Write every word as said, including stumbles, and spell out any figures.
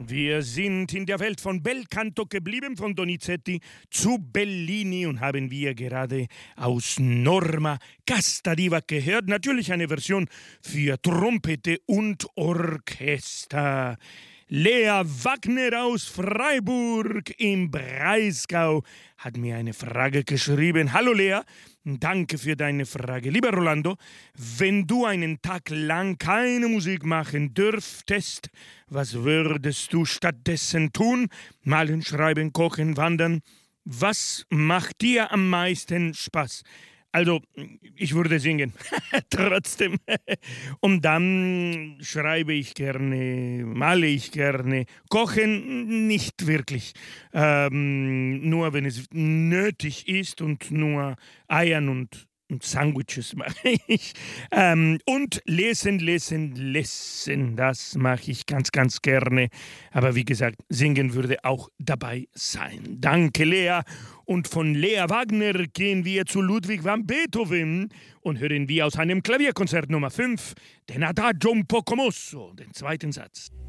Wir sind in der Welt von Belcanto geblieben, von Donizetti zu Bellini, und haben wir gerade aus Norma Casta Diva gehört. Natürlich eine Version für Trompete und Orchester. Lea Wagner aus Freiburg im Breisgau hat mir eine Frage geschrieben. Hallo Lea, danke für deine Frage. Lieber Rolando, wenn du einen Tag lang keine Musik machen dürftest, was würdest du stattdessen tun? Malen, schreiben, kochen, wandern. Was macht dir am meisten Spaß? Also, ich würde singen, trotzdem. Und dann schreibe ich gerne, male ich gerne, kochen nicht wirklich. Ähm, nur wenn es nötig ist und nur Eiern und, und Sandwiches mache ich. Ähm, und lesen, lesen, lesen, das mache ich ganz, ganz gerne. Aber wie gesagt, singen würde auch dabei sein. Danke, Lea. Und von Lea Wagner gehen wir zu Ludwig van Beethoven und hören wir aus einem Klavierkonzert Nummer fünf, den Adagio un poco mosso, den zweiten Satz.